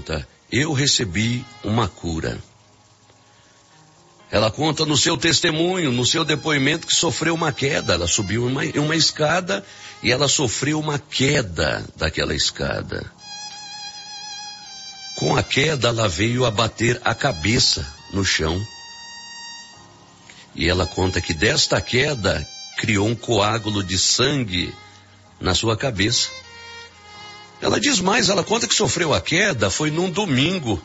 conta: eu recebi uma cura. Ela conta no seu testemunho, no seu depoimento, que sofreu uma queda. Ela subiu uma escada e ela sofreu uma queda daquela escada. Com a queda, ela veio a bater a cabeça no chão. E ela conta que desta queda criou um coágulo de sangue na sua cabeça. Ela diz mais, ela conta que sofreu a queda, foi num domingo.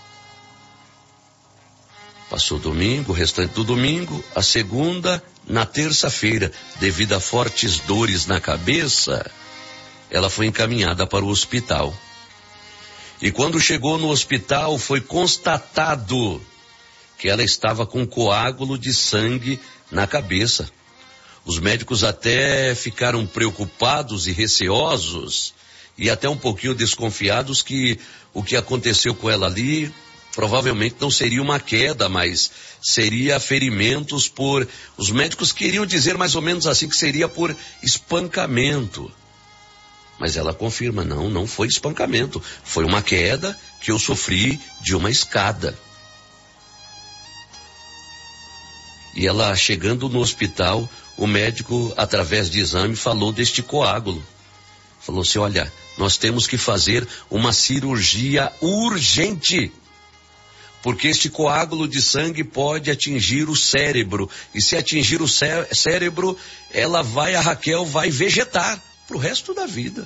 Passou o domingo, o restante do domingo, a segunda, na terça-feira, devido a fortes dores na cabeça, ela foi encaminhada para o hospital. E quando chegou no hospital, foi constatado que ela estava com coágulo de sangue na cabeça. Os médicos até ficaram preocupados e receosos, e até um pouquinho desconfiados que o que aconteceu com ela ali provavelmente não seria uma queda, mas seria ferimentos por... Os médicos queriam dizer mais ou menos assim, que seria por espancamento. Mas ela confirma, não foi espancamento. Foi uma queda que eu sofri de uma escada. E ela, chegando no hospital, o médico, através de exame, falou deste coágulo. Falou assim, olha, nós temos que fazer uma cirurgia urgente, porque este coágulo de sangue pode atingir o cérebro, e se atingir o cérebro, a Raquel vai vegetar pro resto da vida.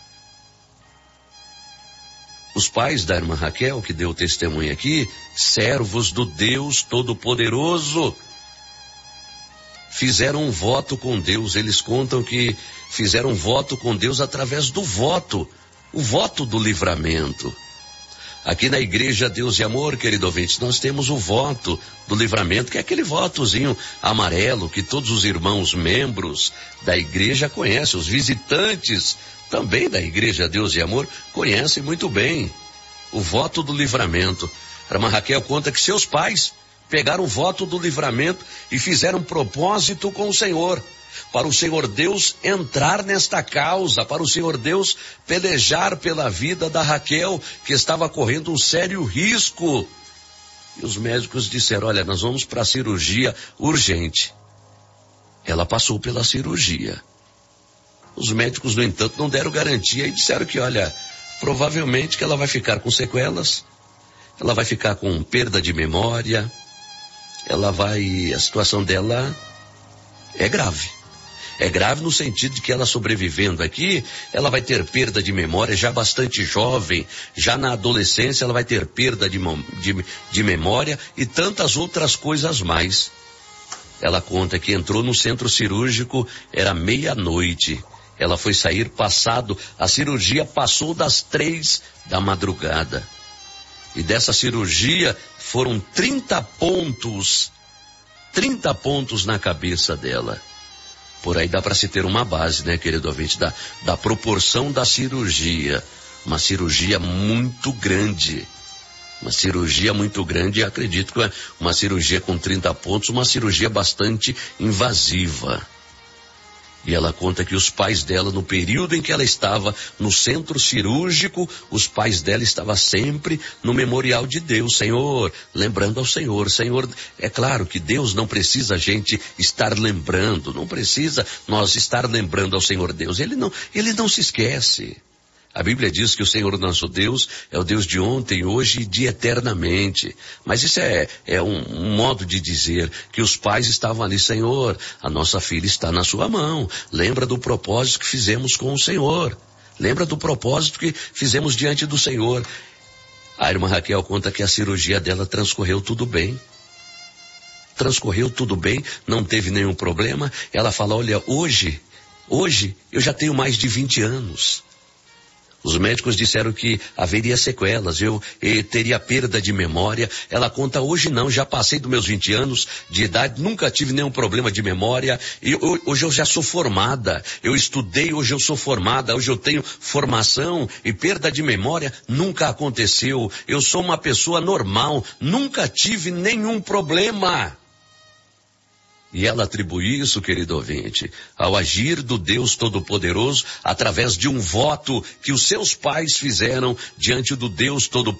Os pais da irmã Raquel, que deu testemunho aqui, servos do Deus Todo-Poderoso, fizeram um voto com Deus. Eles contam que fizeram um voto com Deus através do voto, o voto do livramento. Aqui na Igreja Deus e Amor, querido ouvinte, nós temos o voto do livramento, que é aquele votozinho amarelo que todos os irmãos membros da igreja conhecem, os visitantes também da Igreja Deus e Amor conhecem muito bem o voto do livramento. A irmã Raquel conta que seus pais pegaram o voto do livramento e fizeram um propósito com o Senhor, para o Senhor Deus entrar nesta causa, para o Senhor Deus pelejar pela vida da Raquel, que estava correndo um sério risco. E os médicos disseram, olha, nós vamos para a cirurgia urgente. Ela passou pela cirurgia. Os médicos, no entanto, não deram garantia e disseram que, olha, provavelmente que ela vai ficar com sequelas, ela vai ficar com perda de memória, a situação dela é grave. É grave no sentido de que ela sobrevivendo aqui, ela vai ter perda de memória, já bastante jovem, já na adolescência ela vai ter perda de memória e tantas outras coisas mais. Ela conta que entrou no centro cirúrgico, era meia-noite. Ela foi sair a cirurgia passou das 3 da madrugada. E dessa cirurgia foram 30 pontos na cabeça dela. Por aí dá para se ter uma base, né, querido ouvinte, da proporção da cirurgia. Uma cirurgia muito grande. Acredito que uma cirurgia com 30 pontos, uma cirurgia bastante invasiva. E ela conta que os pais dela, no período em que ela estava no centro cirúrgico, os pais dela estavam sempre no memorial de Deus, Senhor, lembrando ao Senhor. Senhor, é claro que Deus não precisa a gente estar lembrando, não precisa nós estar lembrando ao Senhor Deus, Ele não se esquece. A Bíblia diz que o Senhor nosso Deus é o Deus de ontem, hoje e de eternamente. Mas isso é um modo de dizer que os pais estavam ali, Senhor, a nossa filha está na sua mão. Lembra do propósito que fizemos com o Senhor. Lembra do propósito que fizemos diante do Senhor. A irmã Raquel conta que a cirurgia dela transcorreu tudo bem. Não teve nenhum problema. Ela fala, olha, hoje eu já tenho mais de 20 anos. Os médicos disseram que haveria sequelas, eu teria perda de memória. Ela conta, hoje não, já passei dos meus 20 anos de idade, nunca tive nenhum problema de memória. E hoje eu já sou formada, eu estudei, hoje eu sou formada, hoje eu tenho formação e perda de memória nunca aconteceu. Eu sou uma pessoa normal, nunca tive nenhum problema. E ela atribui isso, querido ouvinte, ao agir do Deus Todo-Poderoso através de um voto que os seus pais fizeram diante do Deus Todo-Poderoso.